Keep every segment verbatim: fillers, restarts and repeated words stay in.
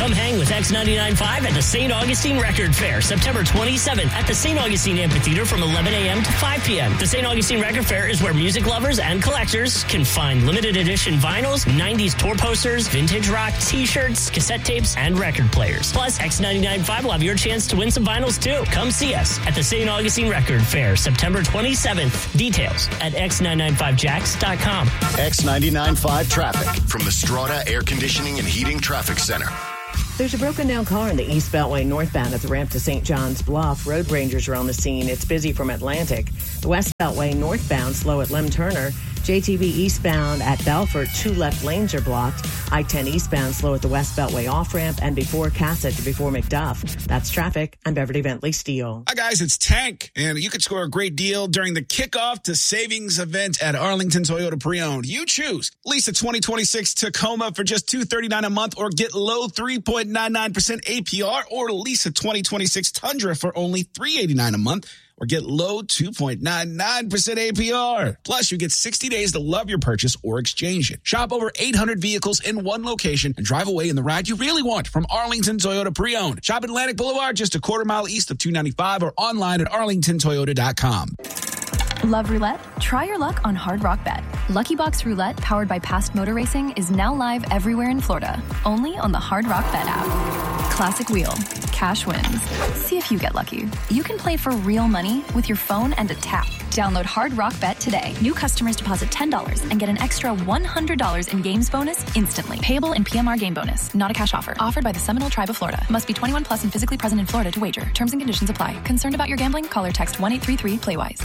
Come hang with X ninety-nine point five at the Saint Augustine Record Fair, September twenty-seventh at the Saint Augustine Amphitheater from eleven a.m. to five p.m. The Saint Augustine Record Fair is where music lovers and collectors can find limited edition vinyls, nineties tour posters, vintage rock, t-shirts, cassette tapes, and record players. Plus, X ninety-nine point five will have your chance to win some vinyls too. Come see us at the Saint Augustine Record Fair, September twenty-seventh. Details at x nine nine five jacks dot com. X ninety-nine point five traffic from the Strata Air Conditioning and Heating Traffic Center. There's a broken down car in the East Beltway northbound at the ramp to Saint John's Bluff. Road rangers are on the scene. It's busy from Atlantic. The West Beltway northbound slow at Lem Turner. J T B eastbound at Belfort, two left lanes are blocked. I ten eastbound slow at the West Beltway off-ramp and before Cassett to before McDuff. That's traffic. I'm Beverly Bentley Steele. Hi, guys. It's Tank, and you can score a great deal during the kickoff to savings event at Arlington Toyota Pre-Owned. You choose. Lease a twenty twenty-six Tacoma for just two hundred thirty-nine dollars a month or get low three point nine nine percent A P R, or lease a twenty twenty-six Tundra for only three hundred eighty-nine dollars a month or get low two point nine nine percent A P R. Plus, you get sixty days to love your purchase or exchange it. Shop over eight hundred vehicles in one location and drive away in the ride you really want from Arlington Toyota Pre-Owned. Shop Atlantic Boulevard just a quarter mile east of two ninety-five or online at arlington toyota dot com. Love roulette? Try your luck on Hard Rock Bet. Lucky Box Roulette, powered by Past Motor Racing, is now live everywhere in Florida, only on the Hard Rock Bet app. Classic wheel, cash wins. See if you get lucky. You can play for real money with your phone and a tap. Download Hard Rock Bet today. New customers deposit ten dollars and get an extra one hundred dollars in games bonus instantly. Payable in P M R game bonus. Not a cash offer. Offered by the Seminole Tribe of Florida. Must be twenty-one plus and physically present in Florida to wager. Terms and conditions apply. Concerned about your gambling? Call or text one eight three three play wise.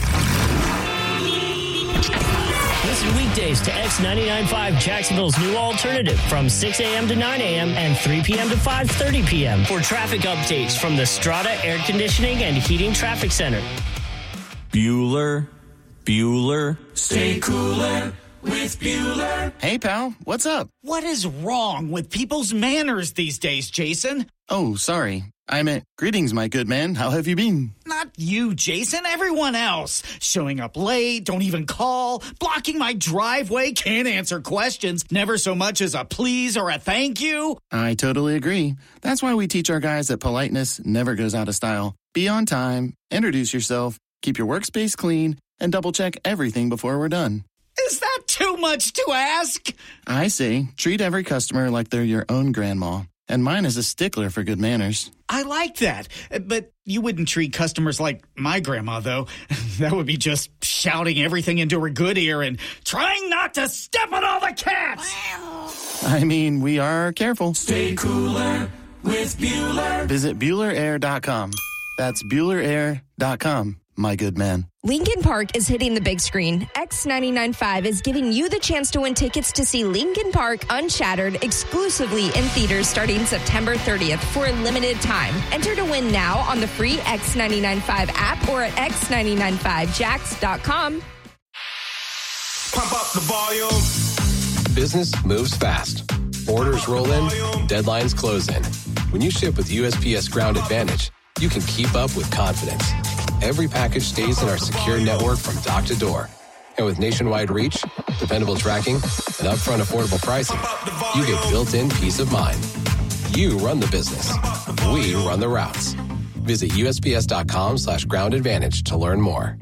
Listen weekdays to X ninety-nine point five, Jacksonville's new alternative, from six a.m. to nine a.m. and three p.m. to five thirty p.m. for traffic updates from the Strata Air Conditioning and Heating Traffic Center. Bueller, Bueller, stay cooler with Bueller. Hey, pal, what's up? What is wrong with people's manners these days, Jason? Oh, sorry. I meant, greetings, my good man. How have you been? Not you, Jason. Everyone else. Showing up late, don't even call, blocking my driveway, can't answer questions, never so much as a please or a thank you. I totally agree. That's why we teach our guys that politeness never goes out of style. Be on time, introduce yourself, keep your workspace clean, and double-check everything before we're done. Is that too much to ask? I say, treat every customer like they're your own grandma. And mine is a stickler for good manners. I like that. But you wouldn't treat customers like my grandma, though. That would be just shouting everything into her good ear and trying not to step on all the cats. I mean, we are careful. Stay cooler with Bueller. Visit Bueller Air dot com. That's Bueller Air dot com, my good man. Linkin Park is hitting the big screen. X ninety-nine point five is giving you the chance to win tickets to see Linkin Park Unshattered exclusively in theaters starting September thirtieth for a limited time. Enter to win now on the free X ninety-nine point five app or at x nine nine five jacks dot com. Pump up the volume. Business moves fast. Orders roll in, deadlines close in. When you ship with U S P S Ground Advantage, you can keep up with confidence. Every package stays in our secure network from dock to door. And with nationwide reach, dependable tracking, and upfront affordable pricing, you get built-in peace of mind. You run the business. We run the routes. Visit U S P S dot com slash ground advantage to learn more.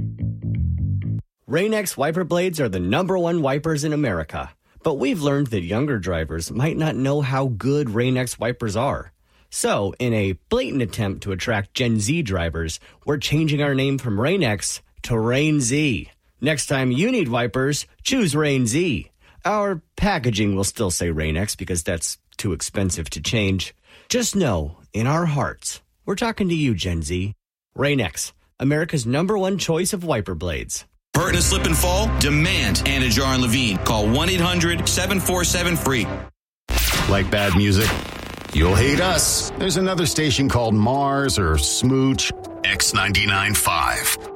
Rain-X wiper blades are the number one wipers in America. But we've learned that younger drivers might not know how good Rain-X wipers are. So, in a blatant attempt to attract Gen Z drivers, we're changing our name from Rain-X to Rain-Z. Next time you need wipers, choose Rain-Z. Our packaging will still say Rain-X because that's too expensive to change. Just know, in our hearts, we're talking to you, Gen Z. Rain-X, America's number one choice of wiper blades. Hurt and slip and fall? Demand Anajar and Levine. Call one eight hundred seven four seven free. Like bad music? You'll hate us. There's another station called Mars or Smooch. X ninety-nine point five.